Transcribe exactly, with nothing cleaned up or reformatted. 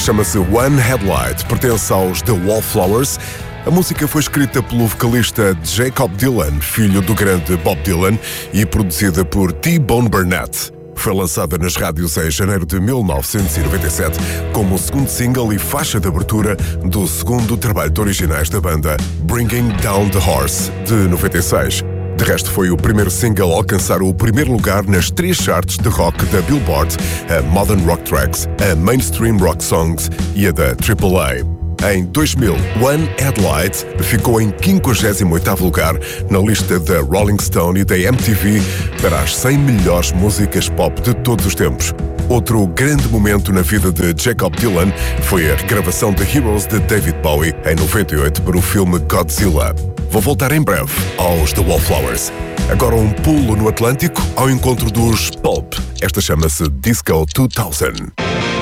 chama-se One Headlight, pertence aos The Wallflowers. A música foi escrita pelo vocalista Jacob Dylan, filho do grande Bob Dylan, e produzida por T-Bone Burnett. Foi lançada nas rádios em janeiro de mil novecentos e noventa e sete como o segundo single e faixa de abertura do segundo trabalho de originais da banda, Bringing Down the Horse, de noventa e seis. De resto, foi o primeiro single a alcançar o primeiro lugar nas três charts de rock da Billboard, a Modern Rock Tracks, a Mainstream Rock Songs e a da Triple A. Em dois mil, One Headlight ficou em quinquagésimo oitavo lugar na lista da Rolling Stone e da M T V para as cem melhores músicas pop de todos os tempos. Outro grande momento na vida de Jacob Dylan foi a regravação de Heroes de David Bowie em noventa e oito para o filme Godzilla. Vou voltar em breve aos The Wallflowers. Agora um pulo no Atlântico ao encontro dos Pulp. Esta chama-se Disco dois mil.